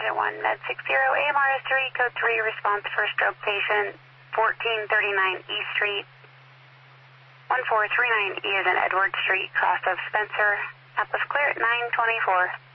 Engine 1, Med 60, AMR is 3, code 3, response for stroke patient, 1439 E Street, 1439E is in Edward Street, cross of Spencer. App was clear at 9:24.